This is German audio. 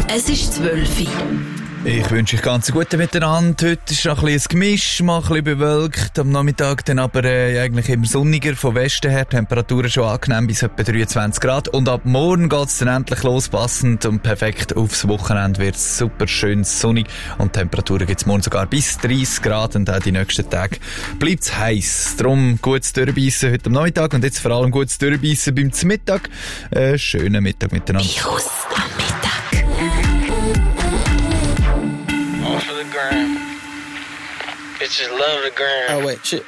Es ist 12 Uhr. Ich wünsche euch ganz guten Miteinander. Heute ist noch ein bisschen ein Gemisch, mal ein bisschen bewölkt. Am Nachmittag dann aber eigentlich immer sonniger von Westen her. Temperaturen schon angenehm bis etwa 23 Grad. Und ab morgen geht's dann endlich los, passend und perfekt aufs Wochenende wird es super schön sonnig. Und Temperaturen gibt's morgen sogar bis 30 Grad. Und auch die nächsten Tage bleibt's heiß. Darum gutes Durchbeissen heute am Nachmittag und jetzt vor allem gutes Durchbeissen beim Mittag. Schönen Mittag miteinander. Virus am Mittag. For the gram. Bitches love the gram. Oh, wait, shit.